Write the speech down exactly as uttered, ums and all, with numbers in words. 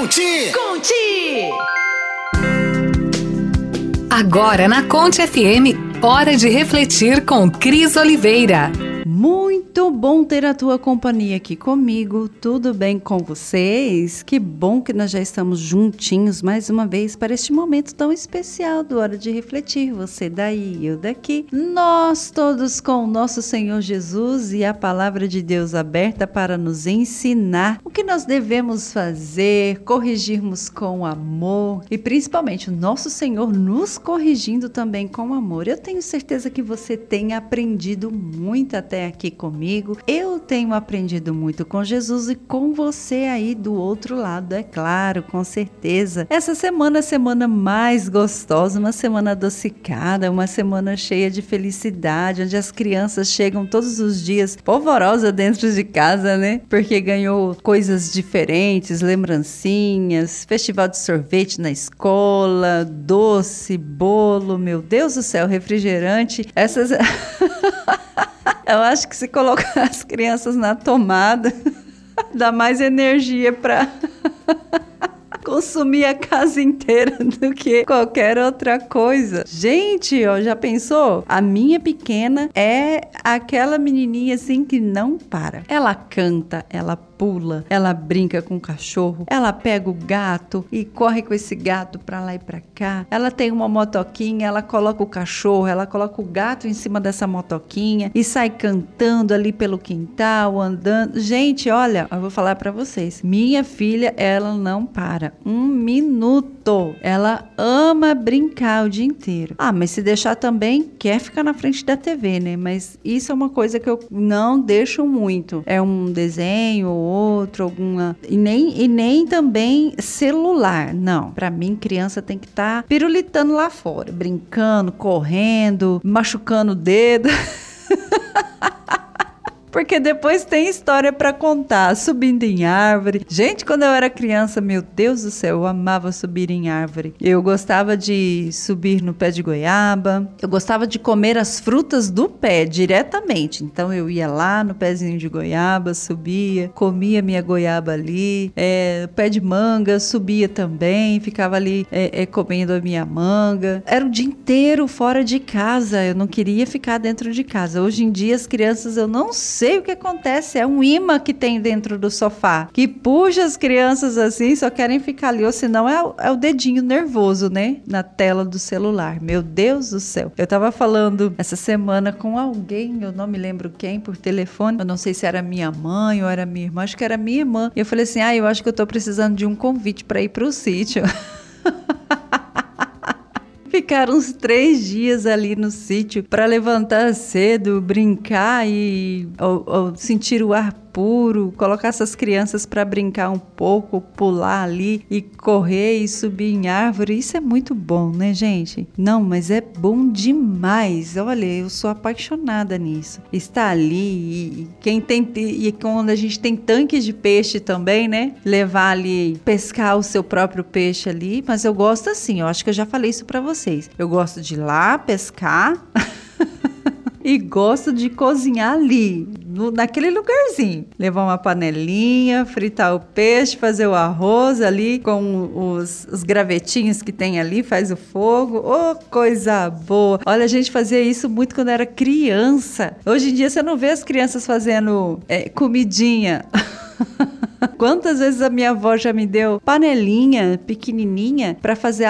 Conte! Conte! Agora na Conte F M, hora de refletir com Cris Oliveira. Muito bom ter a tua companhia aqui comigo, tudo bem com vocês? Que bom que nós já estamos juntinhos mais uma vez para este momento tão especial do Hora de Refletir, você daí e eu daqui, nós todos com o nosso Senhor Jesus e a palavra de Deus aberta para nos ensinar o que nós devemos fazer, corrigirmos com amor e principalmente o nosso Senhor nos corrigindo também com amor. Eu tenho certeza que você tem aprendido muito até aqui comigo. Eu tenho aprendido muito com Jesus e com você aí do outro lado, é claro, com certeza. Essa semana é a semana mais gostosa, uma semana adocicada, uma semana cheia de felicidade, onde as crianças chegam todos os dias polvorosa dentro de casa, né? Porque ganhou coisas diferentes, lembrancinhas, festival de sorvete na escola, doce, bolo, meu Deus do céu, refrigerante, essas... Eu acho que se colocar as crianças na tomada, dá mais energia para consumir a casa inteira do que qualquer outra coisa. Gente, ó, já pensou? A minha pequena é aquela menininha assim que não para. Ela canta, ela pula, ela brinca com o cachorro, ela pega o gato e corre com esse gato pra lá e pra cá. Ela tem uma motoquinha, ela coloca o cachorro, ela coloca o gato em cima dessa motoquinha e sai cantando ali pelo quintal, andando. Gente, olha, eu vou falar pra vocês. Minha filha, ela não para um minuto. Ela ama brincar o dia inteiro. Ah, mas se deixar também, quer ficar na frente da T V, né? Mas isso é uma coisa que eu não deixo muito. É um desenho ou outro, alguma... E nem, e nem também celular, não. Pra mim, criança tem que estar tá pirulitando lá fora, brincando, correndo, machucando o dedo. Porque depois tem história pra contar, subindo em árvore. Gente, quando eu era criança, meu Deus do céu, eu amava subir em árvore. Eu gostava de subir no pé de goiaba. Eu gostava de comer as frutas do pé diretamente. Então eu ia lá no pezinho de goiaba, subia, comia minha goiaba ali. É, pé de manga, subia também, ficava ali é, é, comendo a minha manga. Era o dia inteiro fora de casa. Eu não queria ficar dentro de casa. Hoje em dia as crianças, eu não sei o que acontece, é um imã que tem dentro do sofá, que puxa as crianças assim, só querem ficar ali, ou senão é o, é o dedinho nervoso, né, na tela do celular. Meu Deus do céu. Eu tava falando essa semana com alguém, eu não me lembro quem, por telefone, eu não sei se era minha mãe ou era minha irmã, acho que era minha irmã, e eu falei assim, ah, eu acho que eu tô precisando de um convite para ir pro sítio. Ficaram uns três dias ali no sítio para levantar cedo, brincar e ou, ou sentir o ar puro, colocar essas crianças para brincar um pouco, pular ali e correr e subir em árvore. Isso é muito bom, né, gente? Não, mas é bom demais. Olha, eu sou apaixonada nisso. Estar ali e, e quem tem e quando a gente tem tanques de peixe também, né? Levar ali, pescar o seu próprio peixe ali. Mas eu gosto assim, eu acho que eu já falei isso para vocês. Eu gosto de ir lá pescar. E gosto de cozinhar ali, no, naquele lugarzinho. Levar uma panelinha, fritar o peixe, fazer o arroz ali com os, os gravetinhos que tem ali, faz o fogo. Oh, coisa boa! Olha, a gente fazia isso muito quando era criança. Hoje em dia você não vê as crianças fazendo é, comidinha. Quantas vezes a minha avó já me deu panelinha pequenininha para fazer